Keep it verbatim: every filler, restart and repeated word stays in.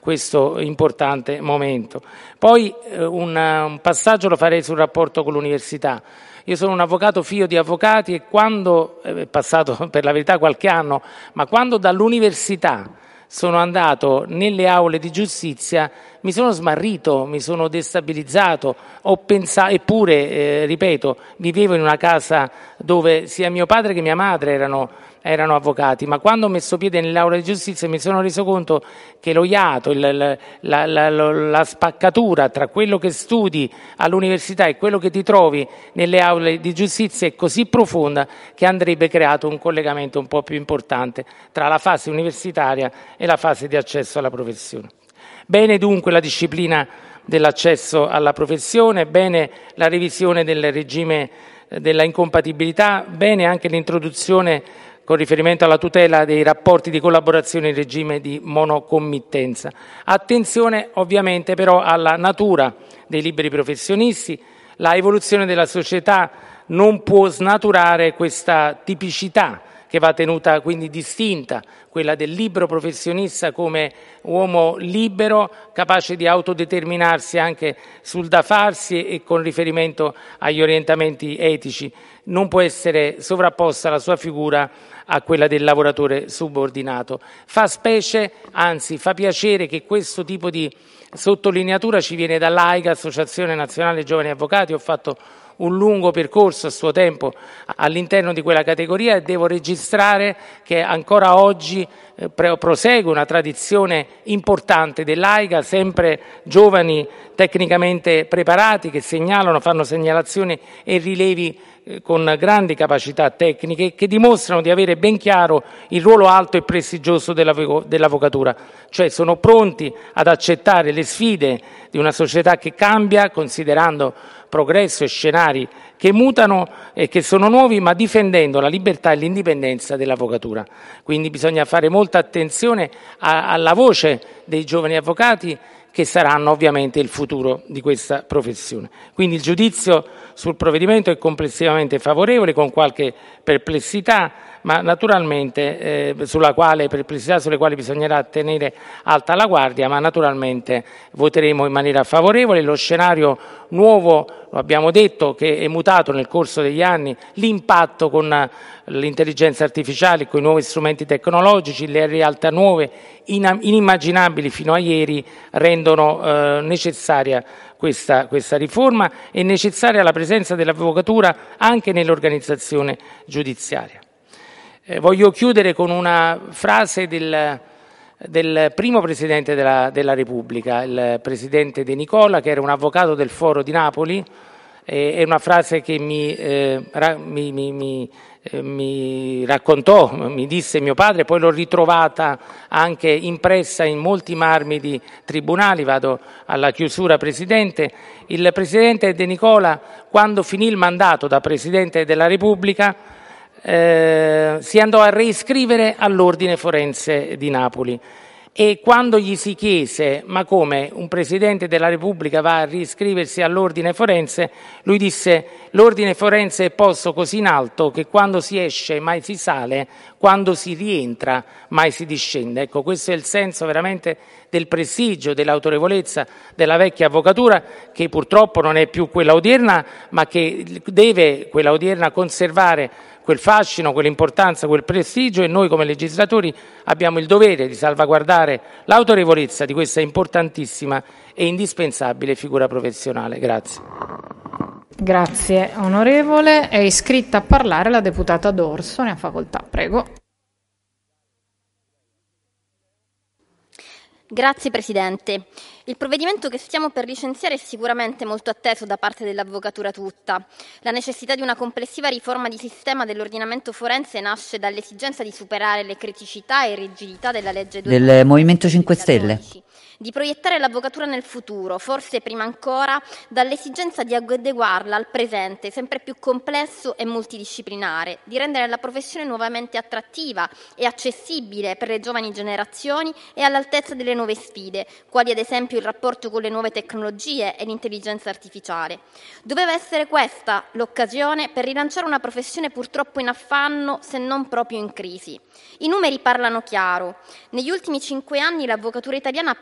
questo importante momento. Poi eh, un, un passaggio lo farei sul rapporto con l'università. Io sono un avvocato figlio di avvocati e quando, è passato per la verità qualche anno, ma quando dall'università sono andato nelle aule di giustizia mi sono smarrito, mi sono destabilizzato, ho pensato, eppure, eh, ripeto, vivevo in una casa dove sia mio padre che mia madre erano, erano avvocati, ma quando ho messo piede nelle aule di giustizia mi sono reso conto che lo iato, il, la, la, la, la spaccatura tra quello che studi all'università e quello che ti trovi nelle aule di giustizia è così profonda che andrebbe creato un collegamento un po' più importante tra la fase universitaria e la fase di accesso alla professione. Bene dunque la disciplina dell'accesso alla professione, bene la revisione del regime della incompatibilità, bene anche l'introduzione con riferimento alla tutela dei rapporti di collaborazione in regime di monocommittenza. Attenzione ovviamente però alla natura dei liberi professionisti, la evoluzione della società non può snaturare questa tipicità che va tenuta quindi distinta, quella del libero professionista come uomo libero, capace di autodeterminarsi anche sul da farsi e con riferimento agli orientamenti etici. Non può essere sovrapposta la sua figura a quella del lavoratore subordinato. Fa specie, anzi fa piacere che questo tipo di sottolineatura ci viene dall'A I G, Associazione Nazionale Giovani Avvocati. Ho fatto un lungo percorso a suo tempo all'interno di quella categoria e devo registrare che ancora oggi eh, prosegue una tradizione importante dell'A I G A, sempre giovani tecnicamente preparati che segnalano, fanno segnalazioni e rilevi eh, con grandi capacità tecniche che dimostrano di avere ben chiaro il ruolo alto e prestigioso dell'avvocatura, cioè sono pronti ad accettare le sfide di una società che cambia, considerando progresso e scenari che mutano e che sono nuovi, ma difendendo la libertà e l'indipendenza dell'avvocatura. Quindi bisogna fare molta attenzione a, alla voce dei giovani avvocati che saranno ovviamente il futuro di questa professione. Quindi il giudizio sul provvedimento è complessivamente favorevole, con qualche perplessità, ma naturalmente eh, sulla quale, perplessità sulle quali bisognerà tenere alta la guardia, ma naturalmente voteremo in maniera favorevole. Lo scenario nuovo, lo abbiamo detto, che è mutato nel corso degli anni, l'impatto con l'intelligenza artificiale, con i nuovi strumenti tecnologici, le realtà nuove, inimmaginabili fino a ieri, rendono eh, necessaria questa, questa riforma e necessaria la presenza dell'avvocatura anche nell'organizzazione giudiziaria. Eh, voglio chiudere con una frase del, del primo Presidente della, della Repubblica, il Presidente De Nicola, che era un avvocato del Foro di Napoli. Eh, è una frase che mi, eh, ra, mi, mi, mi, eh, mi raccontò, mi disse mio padre, poi l'ho ritrovata anche impressa in molti marmi di tribunali. Vado alla chiusura, Presidente. Il Presidente De Nicola, quando finì il mandato da Presidente della Repubblica, Eh, si andò a reiscrivere all'Ordine Forense di Napoli e quando gli si chiese ma come un Presidente della Repubblica va a riscriversi all'Ordine Forense, lui disse: l'Ordine Forense è posto così in alto che quando si esce mai si sale, quando si rientra mai si discende. Ecco, questo è il senso veramente del prestigio, dell'autorevolezza della vecchia avvocatura, che purtroppo non è più quella odierna, ma che deve, quella odierna, conservare quel fascino, quell'importanza, quel prestigio, e noi come legislatori abbiamo il dovere di salvaguardare l'autorevolezza di questa importantissima e indispensabile figura professionale. Grazie. Grazie onorevole. È iscritta a parlare la deputata D'Orso, ne ha facoltà, prego. Grazie Presidente. Il provvedimento che stiamo per licenziare è sicuramente molto atteso da parte dell'avvocatura tutta. La necessità di una complessiva riforma di sistema dell'ordinamento forense nasce dall'esigenza di superare le criticità e rigidità della legge del Movimento cinque Stelle, di proiettare l'avvocatura nel futuro, forse prima ancora dall'esigenza di adeguarla al presente, sempre più complesso e multidisciplinare, di rendere la professione nuovamente attrattiva e accessibile per le giovani generazioni e all'altezza delle nuove sfide, quali ad esempio il rapporto con le nuove tecnologie e l'intelligenza artificiale. Doveva essere questa l'occasione per rilanciare una professione purtroppo in affanno, se non proprio in crisi. I numeri parlano chiaro. Negli ultimi cinque anni l'avvocatura italiana ha